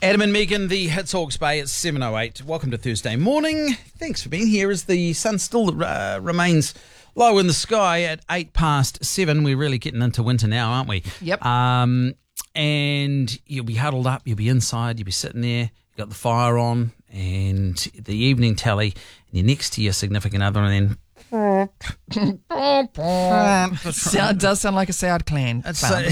Adam and Megan, the Hits Hawke's Bay at 7:08. Welcome to Thursday morning. Thanks for being here as the sun still remains low in the sky at 7:08. We're really getting into winter now, aren't we? Yep. And you'll be huddled up, you'll be inside, you'll be sitting there, you've got the fire on and the evening telly, and you're next to your significant other, and then Does sound like a Sound Clan.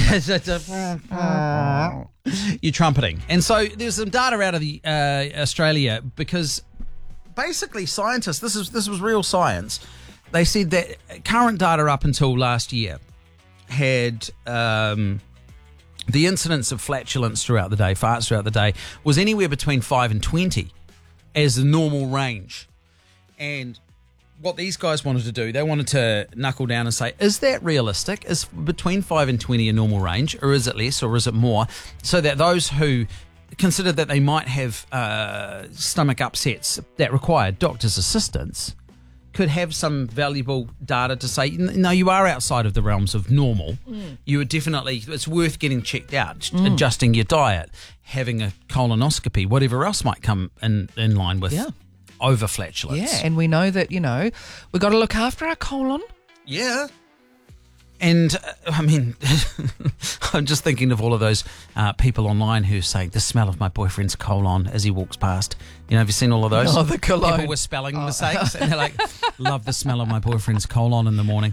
You're trumpeting. And so there's some data out of the Australia, because basically scientists, this was real science. They said that current data up until last year had the incidence of flatulence throughout the day, farts throughout the day, was anywhere between 5 and 20 as the normal range. And what these guys wanted to do, they wanted to knuckle down and say, is that realistic? Is between 5 and 20 a normal range, or is it less, or is it more? So that those who consider that they might have stomach upsets that require doctor's assistance could have some valuable data to say, no, you are outside of the realms of normal. You are definitely, it's worth getting checked out, adjusting your diet, having a colonoscopy, whatever else might come in line with over flatulence. Yeah, and we know that, we've got to look after our colon. Yeah. And, I mean, I'm just thinking of all of those people online who say, the smell of my boyfriend's colon as he walks past. Have you seen all of those? Oh, the cologne. People with spelling mistakes. And they're like, love the smell of my boyfriend's colon in the morning.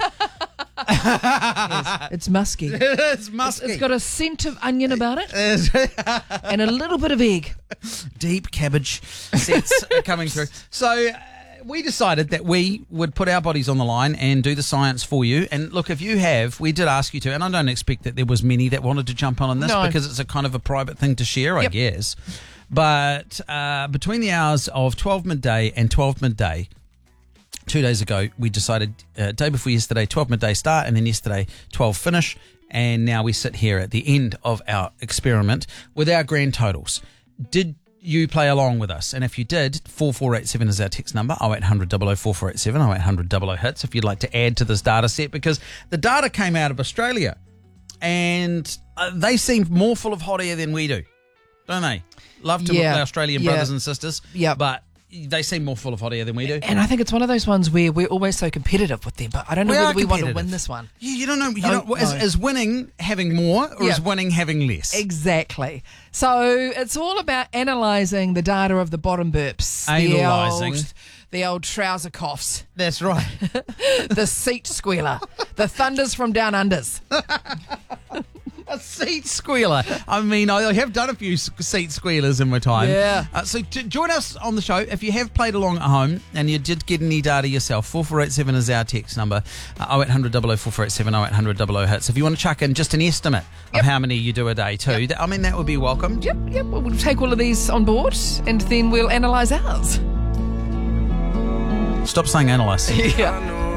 Yes, it's musky. It's musky. It's got a scent of onion about it and a little bit of egg. Deep cabbage scents coming through. So we decided that we would put our bodies on the line and do the science for you. And look, if you have, we did ask you to, and I don't expect that there was many that wanted to jump on this because it's a kind of a private thing to share, I guess. But between the hours of 12 midday and 12 midday, 2 days ago, we decided, day before yesterday, 12 midday start, and then yesterday, 12 finish. And now we sit here at the end of our experiment with our grand totals. Did you play along with us? And if you did, 4487 is our text number, 0800 00 4487, 0800 00 hits, if you'd like to add to this data set, because the data came out of Australia and they seem more full of hot air than we do, don't they? Love to our Australian brothers and sisters, but they seem more full of hot air than we do. And I think it's one of those ones where we're always so competitive with them, but I don't know whether we want to win this one. You don't know. Is winning having more, or is winning having less? Exactly. So it's all about analysing the data of the bottom burps. Analysing. The old trouser coughs. That's right. The seat squealer. The thunders from down unders. A seat squealer. I mean, I have done a few seat squealers in my time. Yeah. So join us on the show. If you have played along at home and you did get any data yourself, 4487 is our text number. 0800 00 4487, 0800 00 hits. If you want to chuck in just an estimate of how many you do a day too, that would be welcome. Yep. We'll take all of these on board and then we'll analyse ours. Stop saying analyse. Yeah.